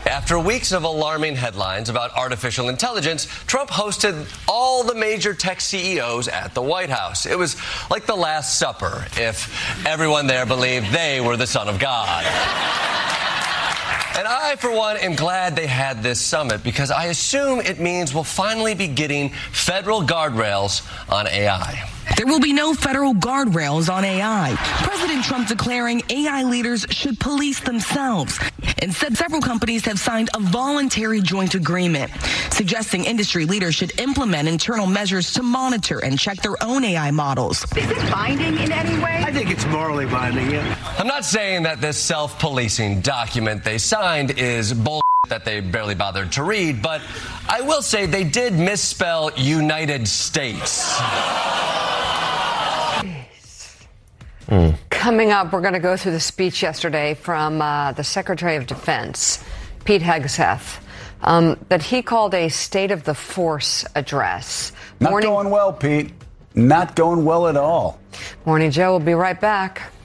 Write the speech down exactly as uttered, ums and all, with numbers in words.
After weeks of alarming headlines about artificial intelligence, Trump hosted all the major tech C E Os at the White House. It was like the Last Supper, if everyone there believed they were the Son of God. And I, for one, am glad they had this summit because I assume it means we'll finally be getting federal guardrails on A I. There will be no federal guardrails on A I. President Trump declaring A I leaders should police themselves. Instead, several companies have signed a voluntary joint agreement, suggesting industry leaders should implement internal measures to monitor and check their own A I models. Is it binding in any way? I think it's morally binding, yeah. I'm not saying that this self-policing document they signed is bull that they barely bothered to read, but I will say they did misspell United States. Mm. Coming up, we're going to go through the speech yesterday from uh, the Secretary of Defense, Pete Hegseth, um, that he called a State of the Force address. Not Morning- going well, Pete. Not going well at all. Morning Joe will be right back.